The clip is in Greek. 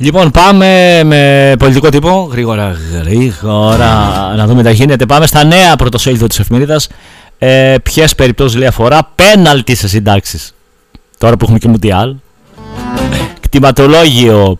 Λοιπόν, πάμε με πολιτικό τύπο. Γρήγορα, να δούμε τα γίνεται. Πάμε στα νέα πρωτοσέλιδο της εφημερίδας. Ποιες περιπτώσεις λέει αφορά? Πέναλτι σε συντάξεις. Τώρα που έχουμε και Μουντιάλ. Κτηματολόγιο